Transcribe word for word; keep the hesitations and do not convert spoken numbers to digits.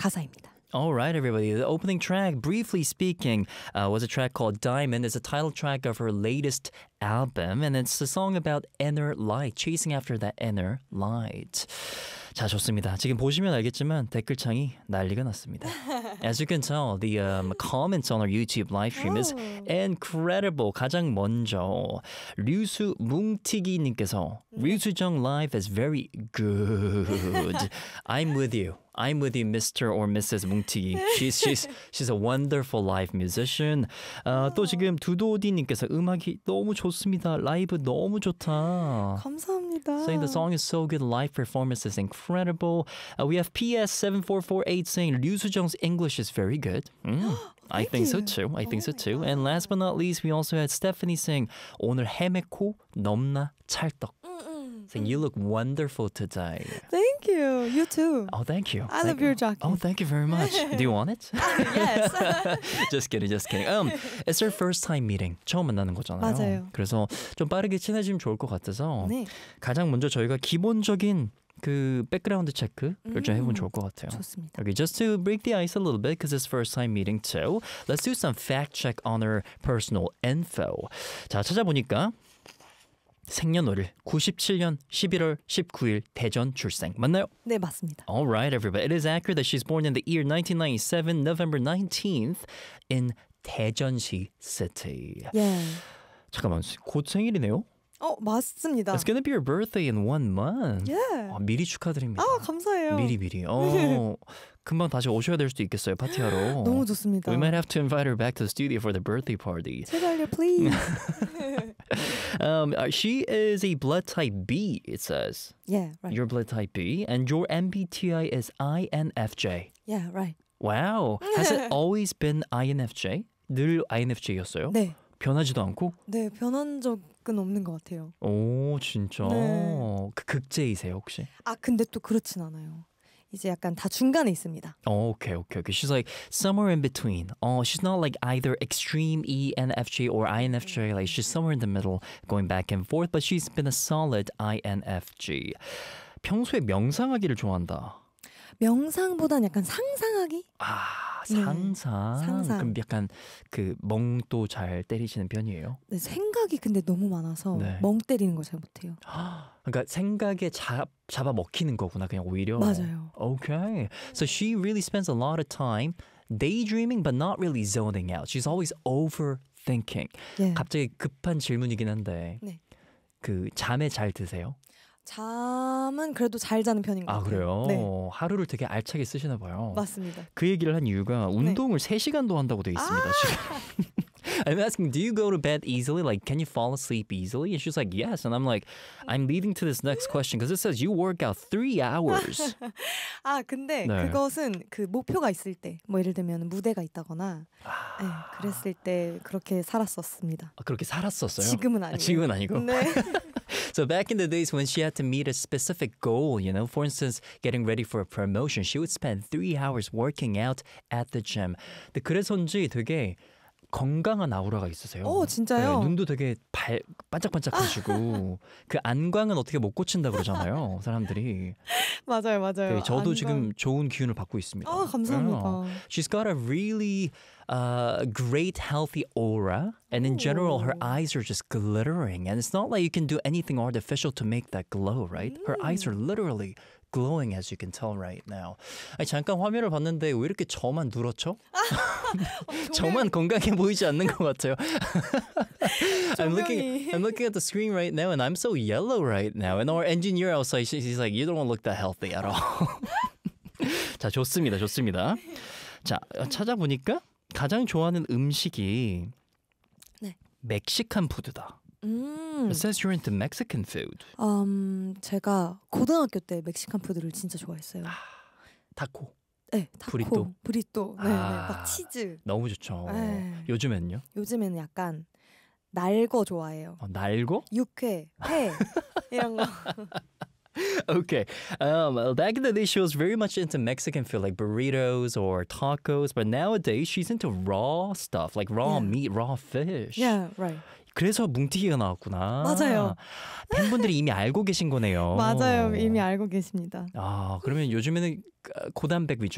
가사입니다. All right, everybody. The opening track, briefly speaking, uh, was a track called Diamond. It's a title track of her latest album, and it's a song about inner light, chasing after that inner light. 자, 좋습니다. 지금 보시면 알겠지만 댓글창이 난리가 났습니다. As you can tell, the um, comments on our YouTube live stream is incredible. 가장 먼저 류수 뭉티기님께서 류수정 live is very good. I'm with you. I'm with you, Mister or Missus 뭉티기. She's she's she's a wonderful live musician. 어, 또 지금 두도디님께서 음악이 너무 좋습니다. 라이브 너무 좋다. 감사합니다. Saying the song is so good, live performance is incredible. Uh, we have P S seven four four eight saying 류수정's English is very good. Mm. I think so too. I think so too. And last but not least, we also had Stephanie saying 오늘 헤매코 넘나 찰떡. Saying you look wonderful today. Thank you. You too. Oh, thank you. I thank love your jacket. Oh, thank you very much. Do you want it? Yes. Just kidding, just kidding. Um, it's our first time meeting. 처음 만나는 거잖아요. 맞아요. 그래서 좀 빠르게 친해지면 좋을 것 같아서 네. 가장 먼저 저희가 기본적인 그 백그라운드 체크를 음, 좀 해보면 좋을 것 같아요. 좋습니다. Okay, just to break the ice a little bit because it's first time meeting too. Let's do some fact check on her personal info. 자, 찾아보니까 생년월일 구십칠 년 십일월 십구일 대전 출생. 맞나요? 네, 맞습니다. All right, everybody. It is accurate that she's born in the year nineteen ninety-seven, November nineteenth in 대전시 city. 예. 잠깐만, 곧 생일이네요? 어, 맞습니다. It's gonna be your birthday in one month. 예. 아, 미리 축하드립니다. 아, 감사해요. 미리 미리. 어, 금방 다시 오셔야 될 수도 있겠어요, 파티하러. 너무 좋습니다. We might have to invite her back to the studio for the birthday party. 제발요, please. um, uh, she is a blood type B, it says. Yeah, right. Your blood type B, and your M B T I is I N F J. Yeah, right. Wow. Has it always been I N F J? 늘 I N F J였어요? 네. 변하지도 않고? 네, 변한 적은 없는 것 같아요. 오, 진짜? 네. 그 극제이세요, 혹시? 아, 근데 또 그렇진 않아요. 이제 약간 다 중간에 있습니다. Oh, okay, okay, okay. She's like somewhere in between. Oh, she's not like either extreme E N F J or I N F J. Like she's somewhere in the middle, going back and forth. But she's been a solid I N F J. 평소에 명상하기를 좋아한다. 명상보단 약간 상상하기? 아, 네. 상상. 상상. 그럼 약간 그 멍도 잘 때리시는 편이에요? 네, 생각이 근데 너무 많아서 네. 멍 때리는 걸 잘 못해요. 그러니까 생각에 잡, 잡아 먹히는 거구나, 그냥 오히려. 맞아요. Okay. So she really spends a lot of time daydreaming but not really zoning out. She's always overthinking. 예. 갑자기 급한 질문이긴 한데 네. 그 잠에 잘 드세요? 잠은 그래도 잘 자는 편인 것 아, 같아요. 그래요? 네, 하루를 되게 알차게 쓰시나 봐요. 맞습니다. 그 얘기를 한 이유가 운동을 세 시간도 한다고 돼 있습니다. 지금. I'm asking, do you go to bed easily? Like, can you fall asleep easily? And she's like, yes. And I'm like, I'm leading to this next question because it says you work out three hours. 아, 근데 네. 그것은 그 목표가 있을 때, 뭐 예를 들면 무대가 있다거나, 아. 네, 그랬을 때 그렇게 살았었습니다. 아, 그렇게 살았었어요? 지금은 아니고. 아, 지금은 아니고. 네. So back in the days when she had to meet a specific goal, you know, for instance, getting ready for a promotion, she would spend three hours working out at the gym. 근데 그래서인지 되게 건강한 아우라가 있으세요. 오, 진짜요? 네, 눈도 되게 발, 반짝반짝하시고 그 안광은 어떻게 못 고친다 그러잖아요, 사람들이. 맞아요, 맞아요. 네, 저도 안광. 지금 좋은 기운을 받고 있습니다. 아, 감사합니다. Yeah. She's got a really uh, great healthy aura, and in general, her eyes are just glittering. And it's not like you can do anything artificial to make that glow, right? Her eyes are literally glowing, as you can tell right now. 아니, 잠깐 화면을 봤는데 왜 이렇게 저만 누렇죠? 저만 건강해 보이지 않는 것 같아요. I'm looking, I'm looking at the screen right now, and I'm so yellow right now. And our engineer outside, she's like, you don't look that healthy at all. 자, 좋습니다, 좋습니다. 자, 찾아보니까 가장 좋아하는 음식이 네. 멕시칸 푸드다. 음, It says you're into Mexican food. 음, 제가 고등학교 때 멕시칸 푸드를 진짜 좋아했어요. 타코. 네, 타코, 브리또. 브리또, 네, 아. 네, 막 치즈. 너무 좋죠. 네. 요즘엔요? 요즘에는 약간 날거 좋아해요. 어, 날고? 육회, 회 이런 거. Okay. Um, back in the day, she was very much into Mexican food, like burritos or tacos. But nowadays, she's into raw stuff, like raw Yeah. meat, raw fish. Yeah, right. 그래서 뭉티기가 나왔구나. 맞아요. 팬분들이 이미 알고 계신 거네요. 맞아요. 이미 알고 계십니다. 아, 그러면 요즘에는 고단백 위주